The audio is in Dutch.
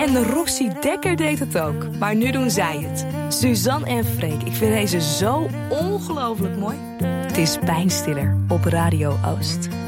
En Roxy Dekker deed het ook. Maar nu doen zij het. Suzanne en Freek, ik vind deze zo ongelooflijk mooi. Het is Pijnstiller op Radio Oost.